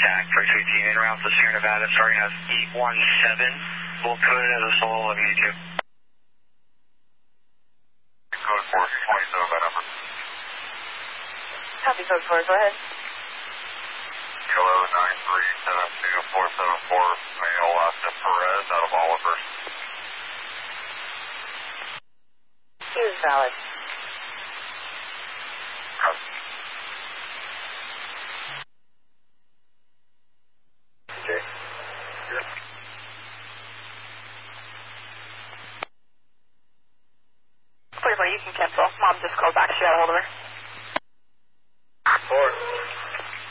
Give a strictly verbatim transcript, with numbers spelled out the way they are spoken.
contact for two eighteen in route to Sierra Nevada, starting at eight one seven. We'll put it as a solo eleven eighty-two. Code four twenty-seven by number. Copy code four, go ahead. Kilo nine three seven two four seven four, male last at Perez out of Oliver. Is valid. Copy. Okay. Good. forty-four, you can cancel. Mom just called back. She got a hold of her.